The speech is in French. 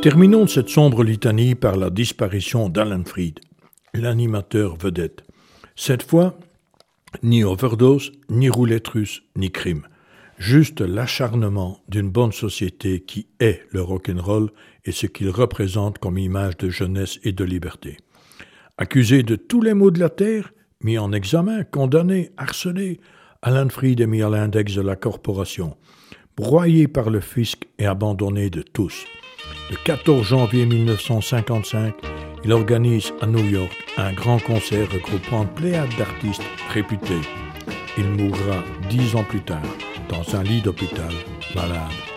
Terminons cette sombre litanie par la disparition d'Alan Freed, l'animateur vedette. Cette fois, ni overdose, ni roulette russe, ni crime. Juste l'acharnement d'une bonne société qui est le rock'n'roll et ce qu'il représente comme image de jeunesse et de liberté. Accusé de tous les maux de la terre, mis en examen, condamné, harcelé, Alan Freed est mis à l'index de la corporation, broyé par le fisc et abandonné de tous. Le 14 janvier 1955, il organise à New York un grand concert regroupant une pléiade d'artistes réputés. Il mourra 10 ans plus tard dans un lit d'hôpital, malade.